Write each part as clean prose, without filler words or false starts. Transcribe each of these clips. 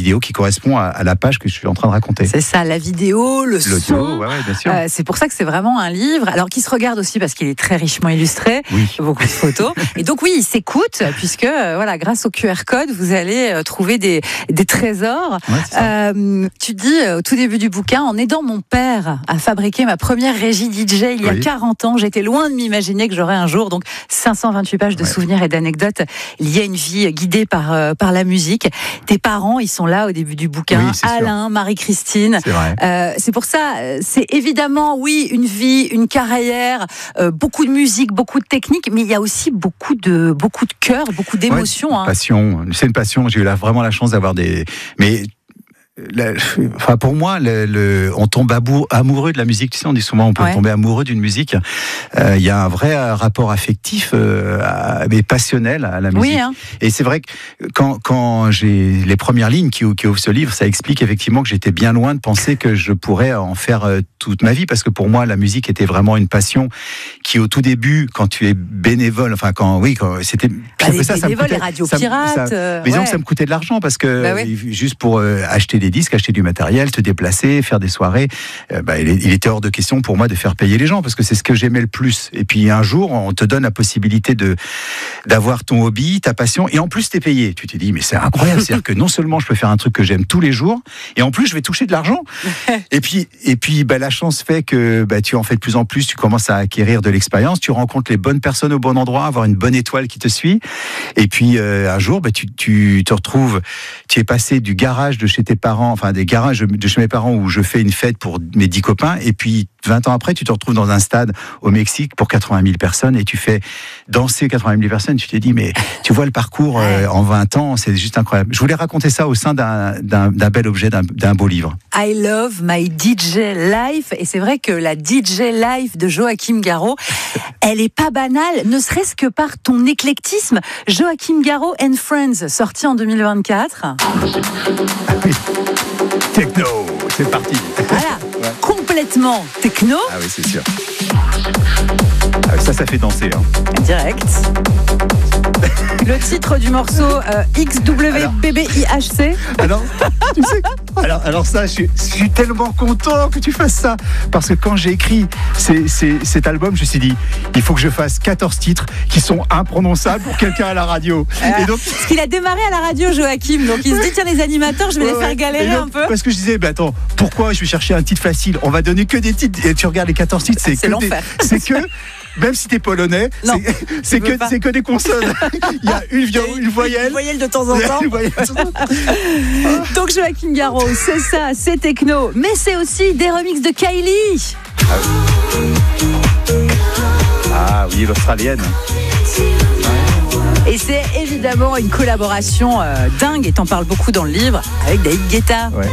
vidéo qui correspond à la page que je suis en train de raconter. C'est ça, la vidéo, l'audio, son. Ouais, bien sûr. C'est pour ça que c'est vraiment un livre, alors qui se regarde aussi parce qu'il est très richement illustré, beaucoup de photos. Et donc oui, il s'écoute puisque voilà, grâce au QR code, vous allez trouver des trésors. Tu dis au tout début du bouquin, en aidant mon père à fabriquer ma première régie DJ il y a 40 ans, j'étais loin de m'imaginer que j'aurais un jour, donc 528 pages de souvenirs et d'anecdotes liées à une vie guidée par la musique. Tes parents, ils sont là au début du bouquin, Alain, Marie-Christine. C'est pour ça, c'est évidemment, une vie, une carrière, beaucoup de musique, beaucoup de technique, mais il y a aussi beaucoup de cœur, beaucoup d'émotions. Passion, c'est une passion. J'ai eu vraiment la chance d'avoir des... Mais... pour moi, on tombe amoureux de la musique. Tu sais, on dit souvent on peut tomber amoureux d'une musique. Il y a un vrai rapport affectif, mais passionnel à la musique. Et c'est vrai que quand j'ai les premières lignes qui ouvrent ce livre, ça explique effectivement que j'étais bien loin de penser que je pourrais en faire toute ma vie, parce que pour moi, la musique était vraiment une passion qui, au tout début, quand tu es bénévole, quand c'était bénévole, les radios pirates. Mais disons que ça me coûtait de l'argent parce que juste pour acheter des disques, acheter du matériel, te déplacer, faire des soirées, il était hors de question pour moi de faire payer les gens, parce que c'est ce que j'aimais le plus. Et puis un jour, on te donne la possibilité d'avoir ton hobby, ta passion, et en plus t'es payé. Tu te dis, mais c'est incroyable, c'est-à-dire que non seulement je peux faire un truc que j'aime tous les jours, et en plus je vais toucher de l'argent. et puis la chance fait que tu en fais de plus en plus, tu commences à acquérir de l'expérience, tu rencontres les bonnes personnes au bon endroit, avoir une bonne étoile qui te suit, et puis un jour, tu te retrouves, tu es passé du garage de chez tes parents, des garages de chez mes parents où je fais une fête pour mes 10 copains, et puis 20 ans après, tu te retrouves dans un stade au Mexique pour 80 000 personnes et tu fais danser 80 000 personnes. Tu te dis, mais tu vois le parcours en 20 ans, c'est juste incroyable. Je voulais raconter ça au sein d'un bel objet, d'un beau livre. I love my DJ life. Et c'est vrai que la DJ life de Joachim Garraud, elle est pas banale, ne serait-ce que par ton éclectisme. Joachim Garraud and Friends, sorti en 2024. Techno, c'est parti. Voilà, complètement techno. Ah oui, c'est sûr. Ça fait danser. Direct. Le titre du morceau, XWBBIHC. Alors, tu sais, alors ça, je suis tellement content que tu fasses ça. Parce que quand j'ai écrit cet album, je me suis dit, il faut que je fasse 14 titres qui sont imprononçables pour quelqu'un à la radio. Et donc, parce qu'il a démarré à la radio, Joachim. Donc il se dit, tiens, les animateurs, je vais les faire galérer un peu. Parce que je disais, attends, pourquoi je vais chercher un titre facile? On va donner que des titres. Et tu regardes les 14 titres, c'est l'enfer. C'est que... Même si t'es polonais, c'est que des consonnes. Il y a une voyelle. Une voyelle de temps en temps. Donc Joachim Garraud, c'est ça, c'est techno. Mais c'est aussi des remixes de Kylie. Ah oui, l'Australienne. Et c'est évidemment une collaboration dingue, et t'en parles beaucoup dans le livre, avec David Guetta. Ouais.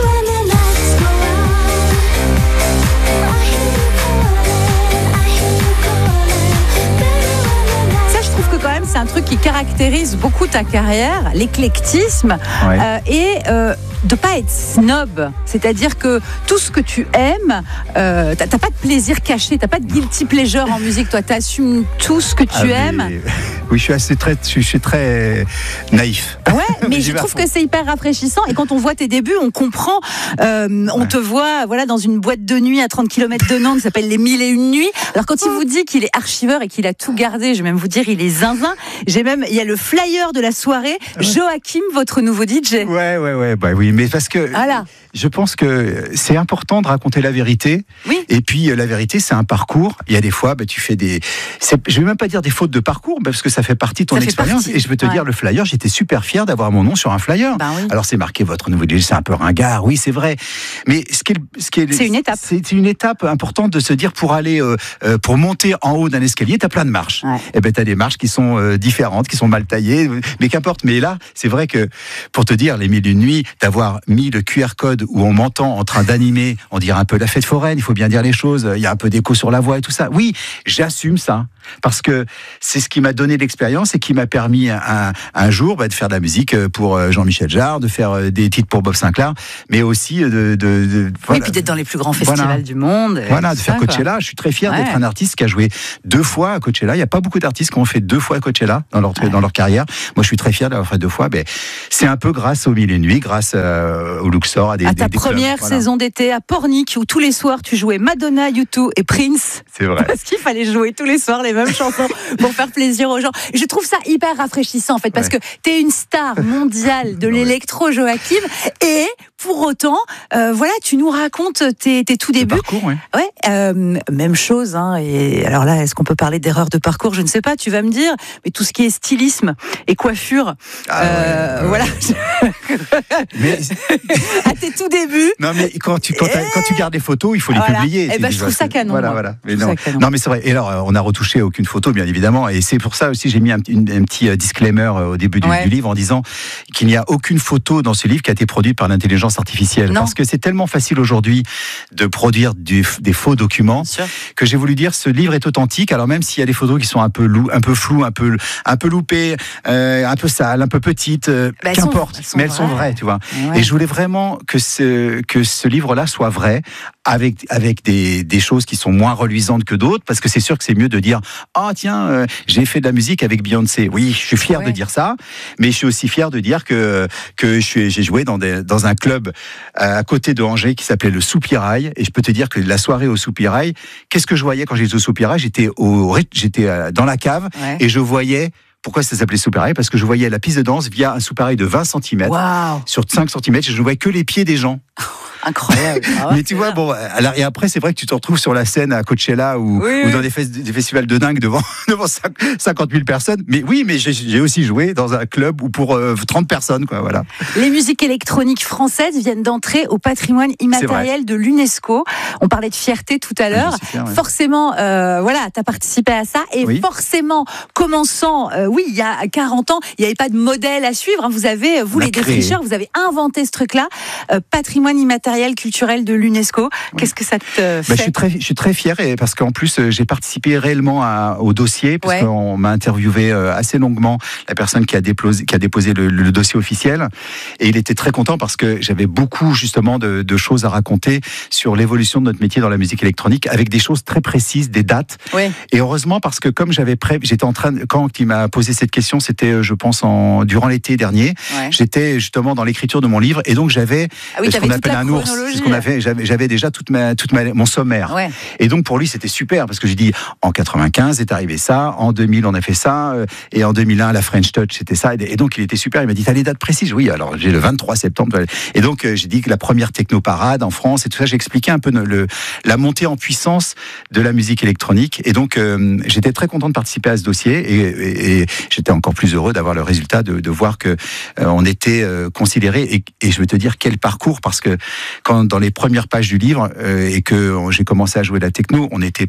C'est un truc qui caractérise beaucoup ta carrière, l'éclectisme, et de pas être snob. C'est-à-dire que tout ce que tu aimes, t'as pas de plaisir caché, t'as pas de guilty pleasure en musique. Toi, t'assumes tout ce que tu aimes. Oui, je suis très naïf. Ouais, mais je trouve que c'est hyper rafraîchissant. Et quand on voit tes débuts, on comprend. On te voit, dans une boîte de nuit à 30 km de Nantes, qui s'appelle les 1001 Nuits. Alors quand il vous dit qu'il est archiveur et qu'il a tout gardé, je vais même vous dire, il est zinzin. Il y a le flyer de la soirée. Joachim, votre nouveau DJ. Oui, mais parce que je pense que c'est important de raconter la vérité. Oui. Et puis la vérité, c'est un parcours. Il y a des fois, tu fais je vais même pas dire des fautes de parcours, parce que ça fait partie de ton expérience. Et je veux te dire, le flyer, j'étais super fier d'avoir mon nom sur un flyer. Alors c'est marqué votre nouveau DJ, c'est un peu ringard, oui, c'est vrai. Mais c'est une étape. C'est une étape importante de se dire, pour aller, pour monter en haut d'un escalier, t'as plein de marches. Ouais. Et t'as des marches qui sont différentes, qui sont mal taillées, mais qu'importe. Mais là, c'est vrai que, pour te dire, les 1001 Nuits, d'avoir mis le QR code où on m'entend en train d'animer, on dirait un peu la fête foraine, il faut bien dire les choses, il y a un peu d'écho sur la voix et tout ça. Oui, j'assume ça, parce que c'est ce qui m'a donné l'expérience et qui m'a permis un jour de faire de la musique musique pour Jean-Michel Jarre, de faire des titres pour Bob Sinclair, mais aussi voilà. Oui, puis d'être dans les plus grands festivals du monde. Voilà, de faire Coachella. Je suis très fier d'être un artiste qui a joué 2 fois à Coachella. Il n'y a pas beaucoup d'artistes qui ont fait 2 fois à Coachella dans leur carrière. Moi, je suis très fier d'avoir fait 2 fois. Mais c'est un peu grâce aux Mille et Nuits, grâce au Luxor, à ta première saison d'été à Pornic, où tous les soirs tu jouais Madonna, U2 et Prince. C'est vrai. Parce qu'il fallait jouer tous les soirs les mêmes chansons pour faire plaisir aux gens. Et je trouve ça hyper rafraîchissant en fait, parce que t'es une star mondiale de l'électro, Joachim, et pour autant, voilà, tu nous racontes tes tout débuts. Parcours, même chose. Et alors là, est-ce qu'on peut parler d'erreur de parcours ? Je ne sais pas. Tu vas me dire. Mais tout ce qui est stylisme et coiffure, voilà. Mais... à tes tout débuts. Non, mais quand tu gardes les photos, il faut les publier. Et je trouve ça canon. Voilà. Mais non, mais c'est vrai. Et alors, on n'a retouché aucune photo, bien évidemment. Et c'est pour ça aussi, j'ai mis un petit disclaimer au début du livre en disant qu'il n'y a aucune photo dans ce livre qui a été produite par l'intelligence artificielle. Non. Parce que c'est tellement facile aujourd'hui de produire des faux documents que j'ai voulu dire ce livre est authentique. Alors même s'il y a des photos qui sont un peu floues, un peu loupées, un peu sales, un peu petites, qu'importe. Mais elles sont vraies, tu vois. Ouais. Et je voulais vraiment que ce livre-là soit vrai, avec des choses qui sont moins reluisantes que d'autres, parce que c'est sûr que c'est mieux de dire tiens, j'ai fait de la musique avec Beyoncé. Oui, je suis fier de dire ça, mais je suis aussi fier de dire que j'ai joué dans un club à côté de Angers qui s'appelait le Soupirail, et je peux te dire que la soirée au Soupirail, qu'est-ce que je voyais quand j'étais au Soupirail ? J'étais dans la cave et je voyais. Pourquoi ça s'appelait Soupirail ? Parce que je voyais la piste de danse via un soupirail de 20 cm sur 5 cm, et je ne voyais que les pieds des gens. Incroyable. Mais tu vois, alors, et après, c'est vrai que tu te retrouves sur la scène à Coachella ou dans des festivals de dingue devant 50 000 personnes. Mais oui, mais j'ai aussi joué dans un club où pour 30 personnes, quoi, voilà. Les musiques électroniques françaises viennent d'entrer au patrimoine immatériel de l'UNESCO. On parlait de fierté tout à l'heure. Forcément, t'as participé à ça. Et forcément, commençant, il y a 40 ans, il n'y avait pas de modèle à suivre. Vous avez, les défricheurs, vous avez inventé ce truc-là. Patrimoine immatériel culturel de l'UNESCO. Qu'est-ce que ça te fait ? Je suis très fier, parce qu'en plus j'ai participé réellement au dossier, parce qu'on m'a interviewé assez longuement, la personne qui a déposé le dossier officiel, et il était très content parce que j'avais beaucoup justement de choses à raconter sur l'évolution de notre métier dans la musique électronique, avec des choses très précises, des dates. Et heureusement, parce que comme j'étais en train, quand il m'a posé cette question, c'était je pense durant l'été dernier, j'étais justement dans l'écriture de mon livre, et donc j'avais ce qu'on appelle un ours. C'est ce qu'on a fait. J'avais déjà mon sommaire. Et donc pour lui c'était super, parce que j'ai dit en 95 est arrivé ça, en 2000 on a fait ça, et en 2001 la French Touch c'était ça. Et donc il était super. Il m'a dit t'as les dates précises ? Oui, alors j'ai le 23 septembre. Et donc j'ai dit que la première technoparade en France et tout ça. J'ai expliqué un peu la montée en puissance de la musique électronique. Et donc j'étais très content de participer à ce dossier, et j'étais encore plus heureux d'avoir le résultat, de voir que on était considéré. Et je veux te dire quel parcours, parce que quand dans les premières pages du livre et que j'ai commencé à jouer la techno, on était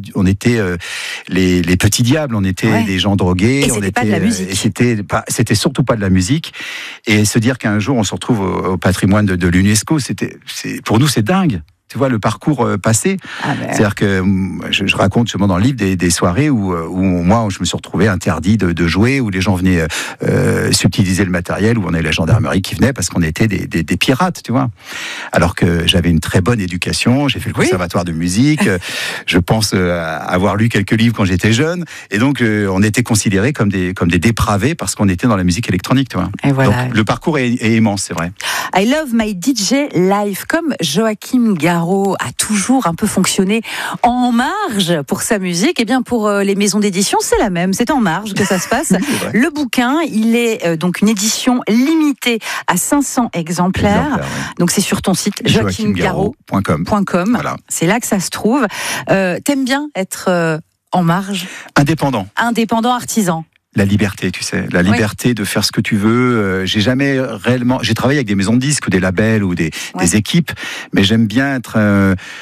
les petits diables, on était des gens drogués, on était pas de la musique. C'était surtout pas de la musique. Et se dire qu'un jour on se retrouve au patrimoine de l'UNESCO, pour nous c'est dingue. Tu vois le parcours passé. C'est-à-dire que je raconte justement dans le livre des soirées où moi je me suis retrouvé interdit de jouer, où les gens venaient subtiliser le matériel, où on avait la gendarmerie qui venait parce qu'on était des pirates, tu vois. Alors que j'avais une très bonne éducation, j'ai fait le conservatoire de musique, je pense avoir lu quelques livres quand j'étais jeune, et donc on était considérés comme des dépravés parce qu'on était dans la musique électronique, tu vois. Et voilà. Donc le parcours est immense, c'est vrai. I love my DJ life, comme Joachim Garraud a toujours un peu fonctionné en marge pour sa musique. Et bien pour les maisons d'édition, c'est la même. C'est en marge que ça se passe. Le bouquin, il est donc une édition limitée à 500 exemplaires. Donc c'est sur ton site joachimgarraud.com. Voilà. C'est là que ça se trouve. T'aimes bien être en marge ? Indépendant, artisan. La liberté, tu sais, la liberté de faire ce que tu veux. J'ai travaillé avec des maisons de disques ou des labels ou des équipes, mais j'aime bien être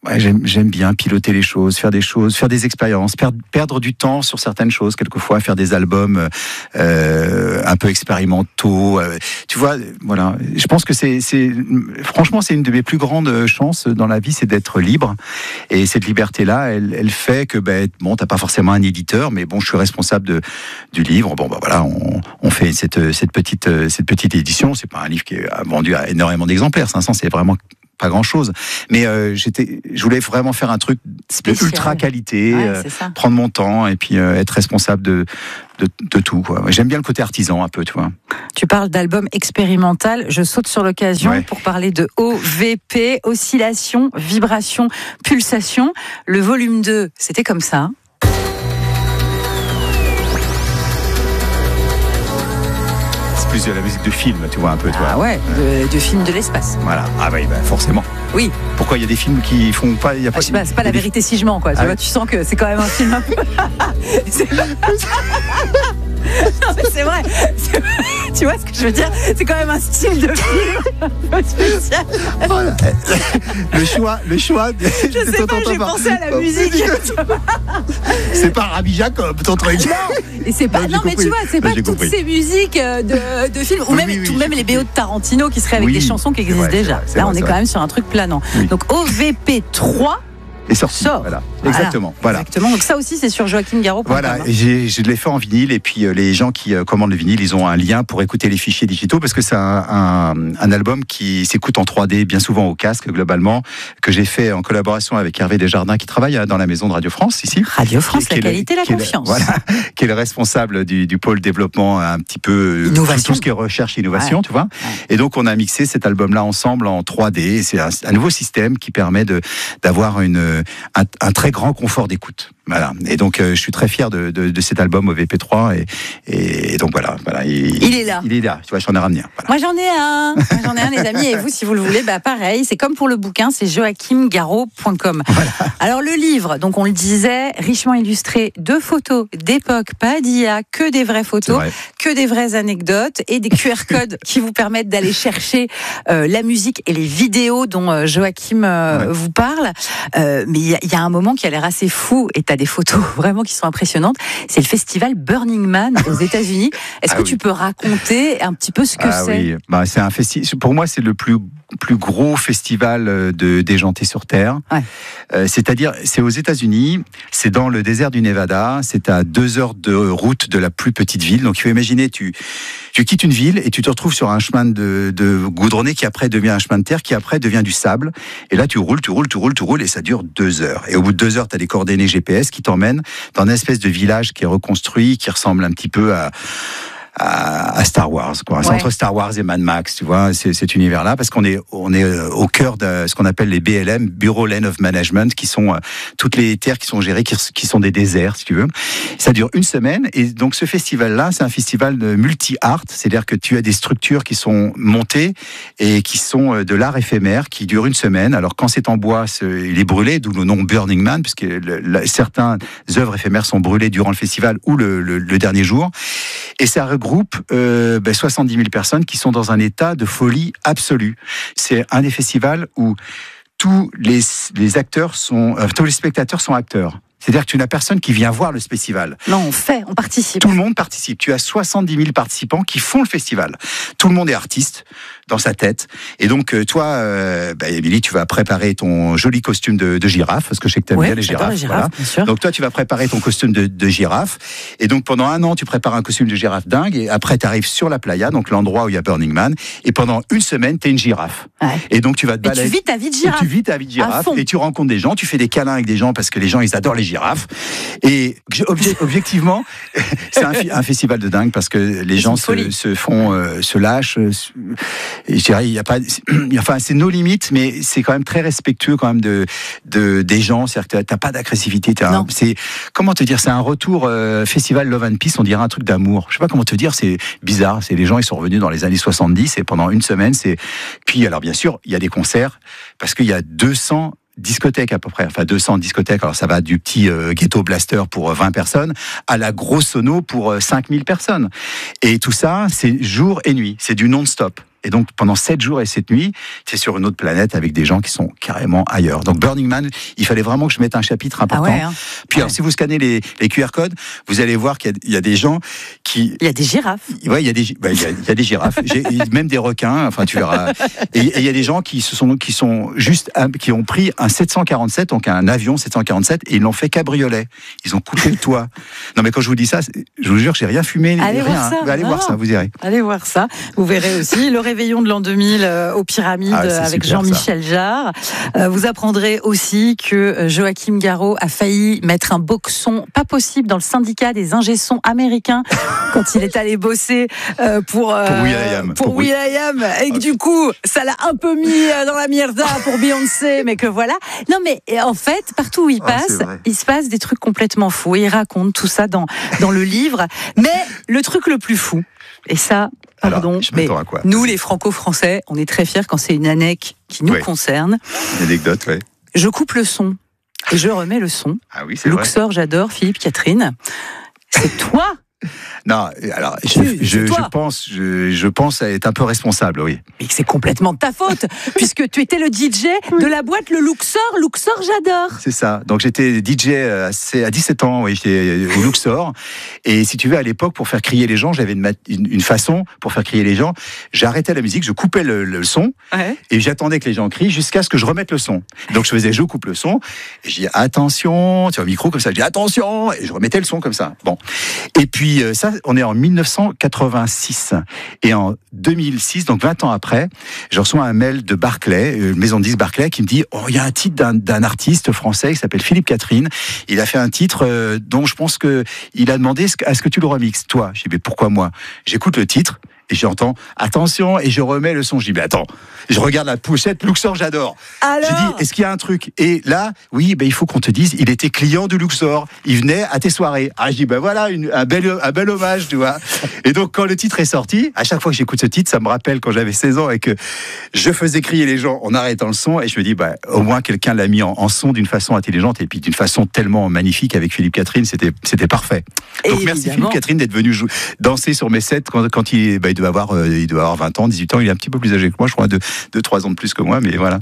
Ouais, j'aime bien piloter les choses, faire des expériences, perdre du temps sur certaines choses, quelquefois faire des albums un peu expérimentaux. Tu vois, voilà. Je pense que franchement, c'est une de mes plus grandes chances dans la vie, c'est d'être libre. Et cette liberté-là, elle fait que, bon, t'as pas forcément un éditeur, mais bon, je suis responsable du livre. Bon, voilà, on fait cette petite édition. C'est pas un livre qui est vendu à énormément d'exemplaires. 500, c'est vraiment pas grand-chose, mais je voulais vraiment faire un truc de ultra qualité, prendre mon temps et puis être responsable de tout, quoi. J'aime bien le côté artisan un peu, tu vois. Tu parles d'album expérimental, je saute sur l'occasion pour parler de OVP, oscillation, vibration, pulsation. Le volume 2, c'était comme ça. Plus de la musique de film, tu vois, un peu, tu vois. Ah ouais, de films de l'espace. Voilà, ah oui, forcément. Oui. Pourquoi il y a des films qui font pas... Je sais pas, c'est pas La vérité si je mens, quoi. Tu vois, tu sens que c'est quand même un film un peu... Non, mais c'est vrai. Tu vois ce que je veux dire? C'est quand même un style de film un peu spécial. Voilà. Le choix. Je sais pas, j'ai pensé à la musique. C'est pas Rabbi Jacob, ton truc. Non, et c'est pas. Non, mais tu vois, c'est pas toutes ces musiques de films, ou même les BO de Tarantino qui seraient avec des chansons qui existent déjà. Là, on est quand même sur un truc planant. Donc OVP 3. est sorti. Voilà. Exactement. Voilà. Exactement. Donc ça aussi, c'est sur joachimgarraud.com. Voilà. Et je l'ai fait en vinyle. Et puis les gens qui commandent le vinyle, ils ont un lien pour écouter les fichiers digitaux parce que c'est un album qui s'écoute en 3D, bien souvent au casque globalement, que j'ai fait en collaboration avec Hervé Desjardins qui travaille dans la maison de Radio France ici. Radio France, la qualité, la confiance. Voilà. Qui est le responsable du pôle développement un petit peu innovation. Tout ce qui est recherche et innovation, tu vois. Ouais. Et donc on a mixé cet album-là ensemble en 3D. Et c'est un nouveau système qui permet d'avoir un très grand confort d'écoute. Voilà. Et donc je suis très fier de cet album OVP3 et donc voilà. Il est là. Il est là. Tu vois, j'en ai ramené un. Voilà. Moi j'en ai un, les amis. Et vous, si vous le voulez, pareil. C'est comme pour le bouquin, c'est joachimgarraud.com. Voilà. Alors le livre, donc on le disait, richement illustré de photos d'époque, pas d'IA, que des vraies photos, que des vraies anecdotes et des QR codes qui vous permettent d'aller chercher la musique et les vidéos dont Joachim vous parle. Mais il y a un moment qui a l'air assez fou et t'as des photos vraiment qui sont impressionnantes. C'est le festival Burning Man aux États-Unis. Est-ce que tu peux raconter un petit peu ce que c'est? Oui, c'est un festival. Pour moi, c'est le plus gros festival de déjanté sur Terre. Ouais. C'est-à-dire, c'est aux États-Unis, c'est dans le désert du Nevada, c'est à 2 heures de route de la plus petite ville. Donc, il faut imaginer, tu quittes une ville et tu te retrouves sur un chemin de goudronné qui après devient un chemin de terre, qui après devient du sable. Et là, tu roules et ça dure 2 heures. Et au bout de 2 heures, tu as des coordonnées GPS qui t'emmènent dans une espèce de village qui est reconstruit, qui ressemble un petit peu à Star Wars, quoi. C'est entre Star Wars et Mad Max, tu vois, cet univers-là, parce qu'on est au cœur de ce qu'on appelle les BLM, Bureau Land of Management, qui sont toutes les terres qui sont gérées, qui sont des déserts, si tu veux. Ça dure 1 semaine, et donc ce festival-là, c'est un festival de multi-art, c'est-à-dire que tu as des structures qui sont montées et qui sont de l'art éphémère, qui durent 1 semaine. Alors quand c'est en bois, il est brûlé, d'où le nom Burning Man, puisque certaines œuvres éphémères sont brûlées durant le festival ou le dernier jour, et ça regroupe 70 000 personnes qui sont dans un état de folie absolue. C'est un des festivals où tous les spectateurs sont acteurs. C'est-à-dire que tu n'as personne qui vient voir le festival. Non, on participe. Tout le monde participe. Tu as 70 000 participants qui font le festival. Tout le monde est artiste dans sa tête. Et donc, toi, Émilie, tu vas préparer ton joli costume de girafe, parce que je sais que tu aimes bien les girafes. Voilà. Bien sûr. Donc, toi, tu vas préparer ton costume de girafe. Et donc, pendant 1 an, tu prépares un costume de girafe dingue. Et après, tu arrives sur la playa, donc l'endroit où il y a Burning Man. Et pendant 1 semaine, tu es une girafe. Ouais. Et donc, tu vas te balader. Et tu vis ta vie de girafe. Et tu vis ta vie de girafe. Et tu rencontres des gens, tu fais des câlins avec des gens, parce que les gens, ils adorent les girafes. Et objectivement, c'est un festival de dingue, parce que les gens se lâchent. Et je dirais, c'est nos limites, mais c'est quand même très respectueux quand même des gens. C'est-à-dire que t'as pas d'agressivité. Comment te dire, c'est un retour festival Love and Peace. On dirait un truc d'amour. Je sais pas comment te dire. C'est bizarre. C'est les gens, ils sont revenus dans les années 70 et pendant 1 semaine, puis alors bien sûr, il y a des concerts parce qu'il y a 200 discothèques à peu près, 200 discothèques, alors ça va du petit ghetto blaster pour 20 personnes à la grosse sono pour 5000 personnes. Et tout ça, c'est jour et nuit, c'est du non-stop. Et donc, pendant 7 jours et 7 nuits, tu es sur une autre planète avec des gens qui sont carrément ailleurs. Donc, Burning Man, il fallait vraiment que je mette un chapitre important. Ah ouais, hein. Puis, alors, si vous scannez les QR codes, vous allez voir qu'il y a des gens qui... Il y a des girafes. Ouais, il y a des girafes. Même des requins, enfin, tu verras. Et il y a des gens qui ont pris un 747, donc un avion 747, et ils l'ont fait cabriolet. Ils ont coupé le toit. Non, mais quand je vous dis ça, je vous jure que j'ai rien fumé. Allez rien. voir ça. Allez voir ça, vous irez. Allez voir ça. Vous verrez aussi le réveillon de l'an 2000 aux Pyramides avec Jean-Michel Jarre. Vous apprendrez aussi que Joachim Garraud a failli mettre un boxon pas possible dans le syndicat des ingé-sons américains quand il est allé bosser pour will.i.am et que du coup ça l'a un peu mis dans la mierda pour Beyoncé, mais que voilà. Non mais en fait partout où il passe, il se passe des trucs complètement fous. Et il raconte tout ça dans le livre. Mais le truc le plus fou, et ça, pardon, mais nous les franco-français, on est très fiers quand c'est une anecdote qui nous concerne. Une anecdote, ouais. Je coupe le son et je remets le son. Ah oui, c'est Luxor, j'adore, Philippe Catherine. C'est toi. Non, alors je pense être un peu responsable, oui. Mais c'est complètement de ta faute, puisque tu étais le DJ de la boîte le Luxor, j'adore. C'est ça. Donc j'étais DJ à 17 ans, oui, j'étais au Luxor. Et si tu veux, à l'époque, pour faire crier les gens, j'avais une façon pour faire crier les gens. J'arrêtais la musique, je coupais le son, et j'attendais que les gens crient jusqu'à ce que je remette le son. Donc je coupe le son, et je dis attention, tu vois, au micro comme ça, je dis attention, et je remettais le son comme ça. Bon. Et puis ça, on est en 1986. Et en 2006, donc 20 ans après, je reçois un mail de Barclay, maison de disques Barclay, qui me dit il y a un titre d'un artiste français qui s'appelle Philippe Catherine. Il a fait un titre dont je pense qu'il a demandé à ce que tu le remixes. Toi, je dis mais pourquoi moi? J'écoute le titre. Et j'entends attention et je remets le son. Je dis mais attends, je regarde la pochette Luxor, j'adore. Alors j'ai dit est-ce qu'il y a un truc? Et là, oui, il faut qu'on te dise, il était client de Luxor, il venait à tes soirées. Ah, je dis voilà un bel hommage, tu vois. Et donc quand le titre est sorti, à chaque fois que j'écoute ce titre, ça me rappelle quand j'avais 16 ans et que je faisais crier les gens en arrêtant le son. Et je me dis au moins quelqu'un l'a mis en son d'une façon intelligente et puis d'une façon tellement magnifique avec Philippe Catherine, c'était parfait. Donc merci Philippe Catherine d'être venu danser sur mes sets quand il doit avoir 20 ans, 18 ans, il est un petit peu plus âgé que moi, je crois, 2-3 ans de plus que moi, mais voilà.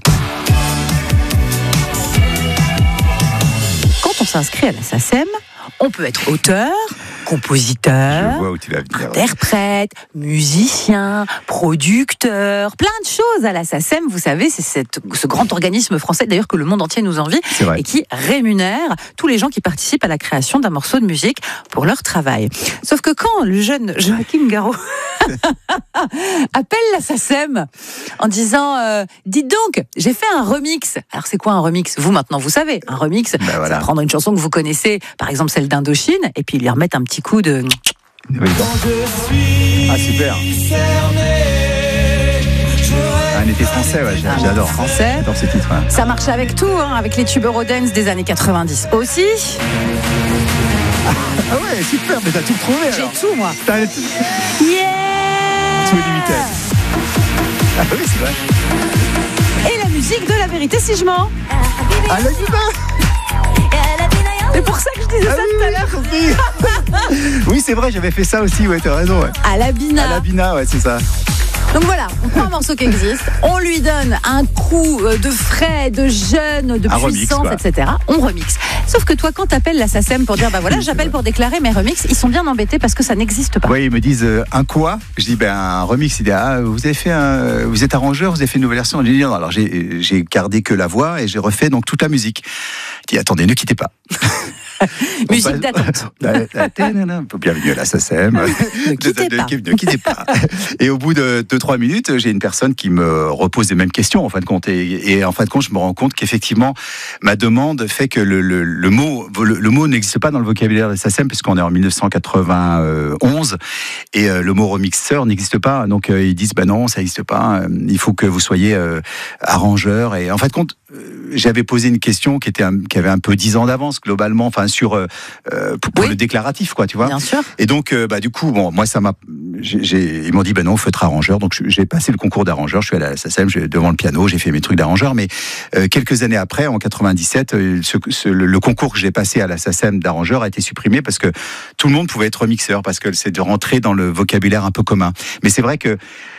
Quand on s'inscrit à la SACEM, on peut être auteur, compositeur, interprète, musicien, producteur, plein de choses à la SACEM. Vous savez, c'est ce grand organisme français, d'ailleurs, que le monde entier nous envie et qui rémunère tous les gens qui participent à la création d'un morceau de musique pour leur travail. Sauf que quand le jeune Joachim Garraud appelle la SACEM en disant dites donc, j'ai fait un remix. Alors c'est quoi un remix? Vous maintenant vous savez, un remix, c'est prendre une chanson que vous connaissez, par exemple celle d'Indochine, et puis lui remettre un petit coup de... Ah super. Un été français, j'adore. J'adore ce titre. Ouais. Ça marche avec tout, avec les tubes Eurodance des années 90 aussi. Ah ouais, super, mais t'as tout trouvé alors. J'ai tout moi. Yeah. Tout est limité. Ah oui, c'est vrai. Et la musique de La Vérité si je mens. Ah la Bina. C'est pour ça que je disais ça tout à l'heure. Oui, c'est vrai, j'avais fait ça aussi, ouais, t'as raison. Ouais. À la Bina, ouais, c'est ça. Donc voilà, on prend un morceau qui existe, on lui donne un coup de frais, de jeune, de puissance, etc. On remixe. Sauf que toi, quand t'appelles la SACEM pour dire, j'appelle pour déclarer mes remixes, ils sont bien embêtés parce que ça n'existe pas. Oui, ils me disent un quoi? Je dis un remix. Ils disent vous avez fait vous êtes arrangeur, vous avez fait une nouvelle version. Je dis non, alors j'ai gardé que la voix et j'ai refait donc toute la musique. Je dis attendez, ne quittez pas. Musique d'attente. Bienvenue à la SACEM. Ne quittez pas. Et au bout de 2-3 minutes, j'ai une personne qui me repose les mêmes questions en fin de compte. Et en fin de compte, je me rends compte qu'effectivement, ma demande fait que le mot n'existe pas dans le vocabulaire de la SACEM puisqu'on est en 1991 et le mot remixeur n'existe pas. Donc ils disent non, ça n'existe pas. Il faut que vous soyez arrangeur. Et en fin de compte, j'avais posé une question qui avait un peu 10 ans d'avance globalement, enfin sur pour le déclaratif, quoi, tu vois. Bien sûr. Et donc du coup, moi ça m'a, ils m'ont dit non, faut être arrangeur. Donc j'ai passé le concours d'arrangeur. Je suis allé à la SACEM, devant le piano, j'ai fait mes trucs d'arrangeur. Mais quelques années après, en 97, le concours que j'ai passé à la SACEM d'arrangeur a été supprimé parce que tout le monde pouvait être remixeur parce que c'est de rentrer dans le vocabulaire un peu commun. Mais c'est vrai que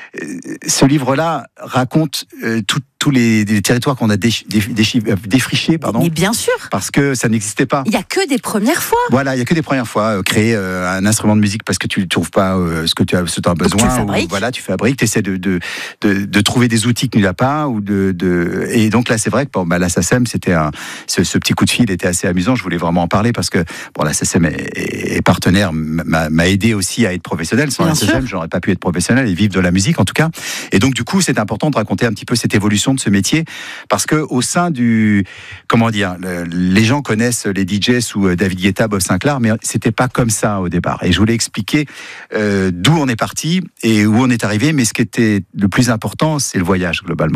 ce livre-là raconte tous les territoires qu'on a défrichés, pardon. Mais bien sûr. Parce que ça n'existait pas. Il y a que des premières fois. Voilà, il y a que des premières fois. Créer un instrument de musique parce que tu ne trouves pas ce que tu as besoin. Tu le fabriques. Voilà, tu fabriques, tu essaies de trouver des outils que tu n'as pas. Et donc là, c'est vrai que la SACEM, c'était ce petit coup de fil était assez amusant. Je voulais vraiment en parler parce que la SACEM est partenaire, m'a aidé aussi à être professionnel. Sans la SACEM, j'aurais pas pu être professionnel et vivre de la musique en tout cas. Et donc du coup, c'est important de raconter un petit peu cette évolution de ce métier parce que au sein les gens connaissent les DJ sous David Guetta, Bob Sinclair, mais c'était pas comme ça au départ. Et je voulais expliquer d'où on est parti et où on est arrivé, mais ce qui était le plus important, c'est le voyage globalement.